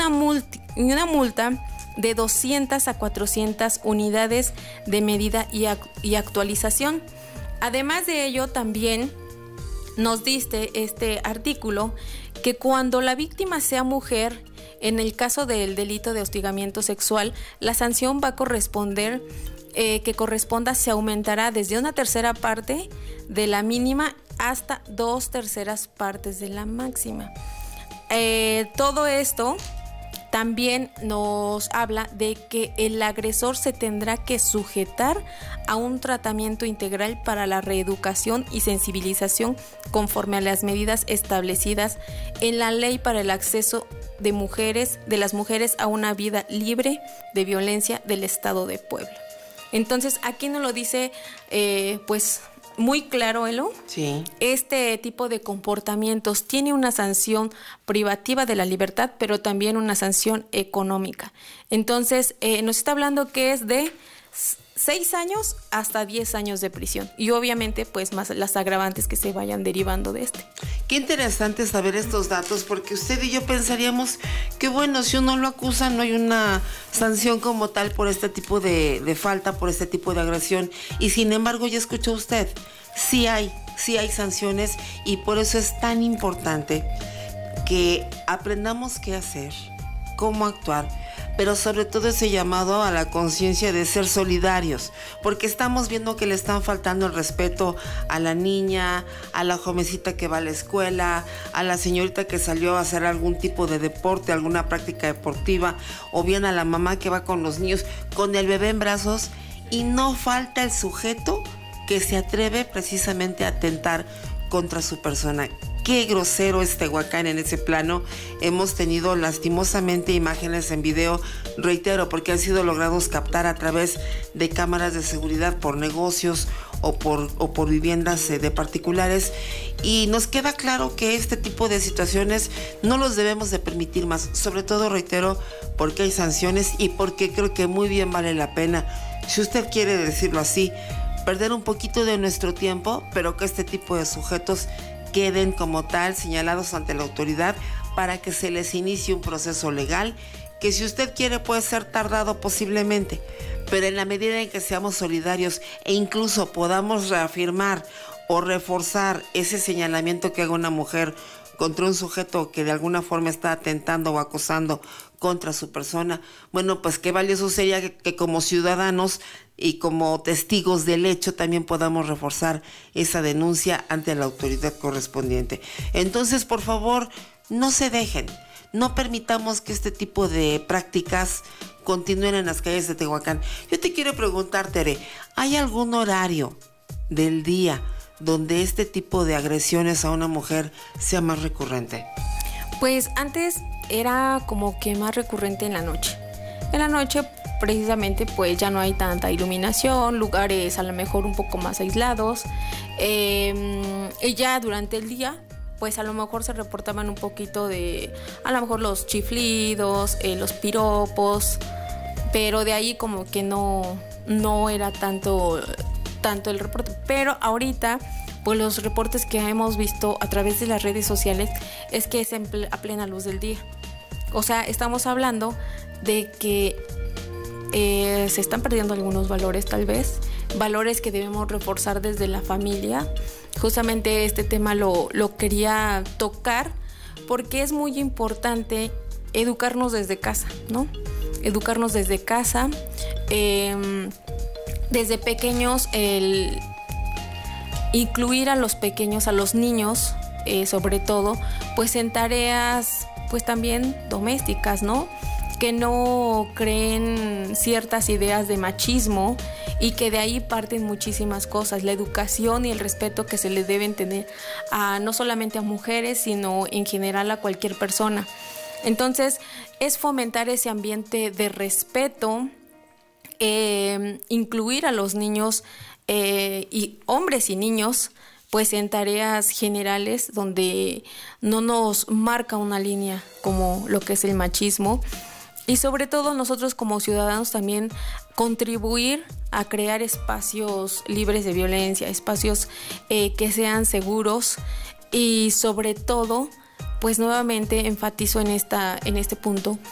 una multa de 200 a 400 unidades de medida y actualización. Además de ello, también nos dice este artículo que cuando la víctima sea mujer, en el caso del delito de hostigamiento sexual, la sanción va a corresponder, que corresponda, se aumentará desde una tercera parte de la mínima hasta 2/3 partes de la máxima. Todo esto también nos habla de que el agresor se tendrá que sujetar a un tratamiento integral para la reeducación y sensibilización conforme a las medidas establecidas en la ley para el acceso de las mujeres a una vida libre de violencia del Estado de Puebla. Entonces, aquí nos lo dice, pues, muy claro, Elo. Sí. Este tipo de comportamientos tiene una sanción privativa de la libertad, pero también una sanción económica. Entonces, nos está hablando que es de 6 años hasta 10 años de prisión. Y obviamente, pues, más las agravantes que se vayan derivando de este. Qué interesante saber estos datos, porque usted y yo pensaríamos que, bueno, si uno lo acusa, no hay una sanción como tal por este tipo de falta, por este tipo de agresión. Y sin embargo, ya escuchó usted, sí hay sanciones, y por eso es tan importante que aprendamos qué hacer, cómo actuar, pero sobre todo ese llamado a la conciencia de ser solidarios, porque estamos viendo que le están faltando el respeto a la niña, a la jovencita que va a la escuela, a la señorita que salió a hacer algún tipo de deporte, alguna práctica deportiva, o bien a la mamá que va con los niños, con el bebé en brazos, y no falta el sujeto que se atreve precisamente a atentar contra su persona. Qué grosero es Tehuacán en ese plano. Hemos tenido lastimosamente imágenes en video, reitero, porque han sido logrados captar a través de cámaras de seguridad por negocios o por viviendas de particulares, y nos queda claro que este tipo de situaciones no los debemos de permitir más, sobre todo, reitero, porque hay sanciones y porque creo que muy bien vale la pena, si usted quiere decirlo así, perder un poquito de nuestro tiempo, pero que este tipo de sujetos queden como tal señalados ante la autoridad para que se les inicie un proceso legal que, si usted quiere, puede ser tardado posiblemente, pero en la medida en que seamos solidarios e incluso podamos reafirmar o reforzar ese señalamiento que haga una mujer contra un sujeto que de alguna forma está atentando o acosando contra su persona, bueno, pues qué valioso sería que como ciudadanos y como testigos del hecho también podamos reforzar esa denuncia ante la autoridad correspondiente. Entonces, por favor, no se dejen, no permitamos que este tipo de prácticas continúen en las calles de Tehuacán. Yo te quiero preguntar, Tere, ¿hay algún horario del día donde este tipo de agresiones a una mujer sea más recurrente? Pues antes era como que más recurrente en la noche. En la noche, precisamente, pues ya no hay tanta iluminación, lugares a lo mejor un poco más aislados, y ya durante el día, pues a lo mejor se reportaban un poquito de, a lo mejor los chiflidos, los piropos, pero de ahí como que no era tanto el reporte. Pero ahorita, pues los reportes que hemos visto a través de las redes sociales es que es a plena luz del día. O sea, estamos hablando de que se están perdiendo algunos valores, tal vez, valores que debemos reforzar desde la familia. Justamente este tema lo quería tocar porque es muy importante educarnos desde casa, ¿no? Educarnos desde casa, desde pequeños, el incluir a los pequeños, a los niños, sobre todo, pues en tareas, pues también domésticas, ¿no? Que no creen ciertas ideas de machismo y que de ahí parten muchísimas cosas, la educación y el respeto que se le deben tener no solamente a mujeres, sino en general a cualquier persona. Entonces, es fomentar ese ambiente de respeto, incluir a los niños y hombres y niños, pues en tareas generales donde no nos marca una línea como lo que es el machismo. Y sobre todo nosotros como ciudadanos también contribuir a crear espacios libres de violencia, espacios que sean seguros, y sobre todo, pues nuevamente enfatizo en este punto,